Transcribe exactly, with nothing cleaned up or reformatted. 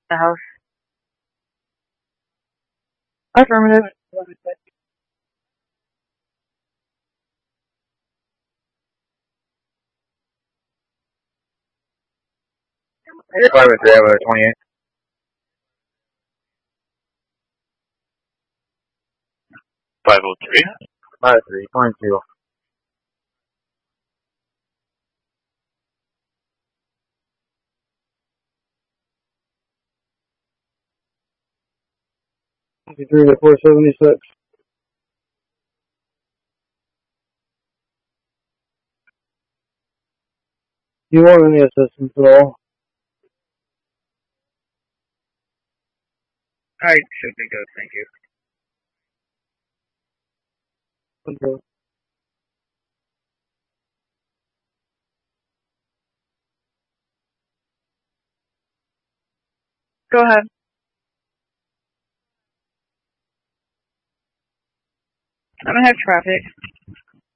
The house. Affirmative. Five and three, I was twenty-eight. Five oh three. Five and three, twenty-two. Twenty-three to four seventy-six. Do you want any assistance at all? I should be good, thank you. Okay. Go ahead. I don't have traffic.